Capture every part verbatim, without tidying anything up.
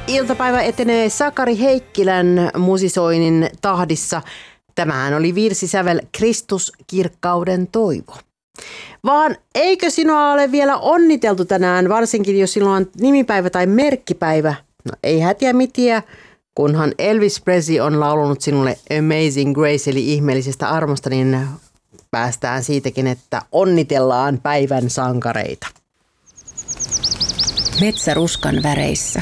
Iltapäivä etenee Sakari Heikkilän musisoinnin tahdissa. Tämähän oli virsisävel Kristus kirkkauden toivo. Vaan eikö sinua ole vielä onniteltu tänään, varsinkin jos sinulla on nimipäivä tai merkkipäivä? No ei hätiä mitiä, kunhan Elvis Presley on laulunut sinulle Amazing Grace eli ihmeellisestä armosta, niin päästään siitäkin, että onnitellaan päivän sankareita. Metsäruskan väreissä.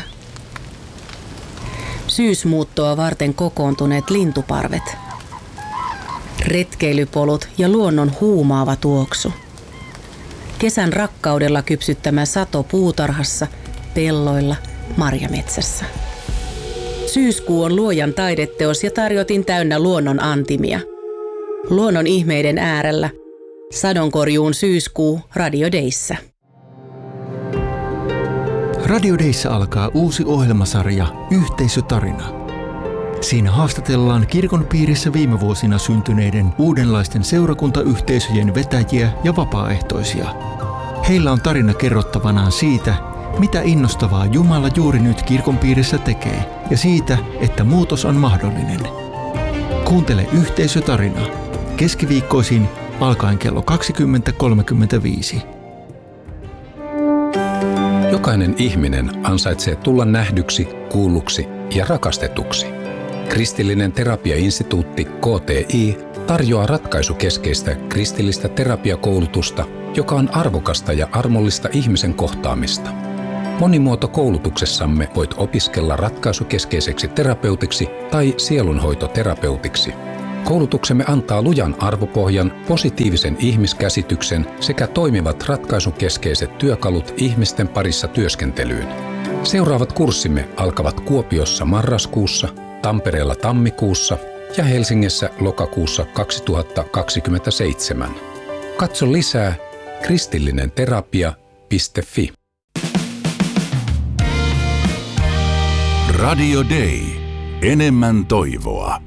Syysmuuttoa varten kokoontuneet lintuparvet. Retkeilypolut ja luonnon huumaava tuoksu. Kesän rakkaudella kypsyttämä sato puutarhassa, pelloilla, marjametsässä. Syyskuu on luojan taideteos ja tarjotin täynnä luonnon antimia. Luonnon ihmeiden äärellä. Sadonkorjuun syyskuu Radio Dayssä. Radio Dayssä alkaa uusi ohjelmasarja Yhteisötarina. Siinä haastatellaan kirkon piirissä viime vuosina syntyneiden uudenlaisten seurakuntayhteisöjen vetäjiä ja vapaaehtoisia. Heillä on tarina kerrottavanaan siitä, mitä innostavaa Jumala juuri nyt kirkon piirissä tekee, ja siitä, että muutos on mahdollinen. Kuuntele Yhteisötarina keskiviikkoisin alkaen kello kaksikymmentä kolmekymmentäviisi. Jokainen ihminen ansaitsee tulla nähdyksi, kuulluksi ja rakastetuksi. Kristillinen terapiainstituutti K T I tarjoaa ratkaisukeskeistä kristillistä terapiakoulutusta, joka on arvokasta ja armollista ihmisen kohtaamista. Monimuotokoulutuksessamme voit opiskella ratkaisukeskeiseksi terapeutiksi tai sielunhoitoterapeutiksi. Koulutuksemme antaa lujan arvopohjan, positiivisen ihmiskäsityksen sekä toimivat ratkaisukeskeiset työkalut ihmisten parissa työskentelyyn. Seuraavat kurssimme alkavat Kuopiossa marraskuussa, Tampereella tammikuussa ja Helsingissä lokakuussa kaksituhattakaksikymmentäseitsemän. Katso lisää kristillinenterapia piste fi. Radio Day. Enemmän toivoa.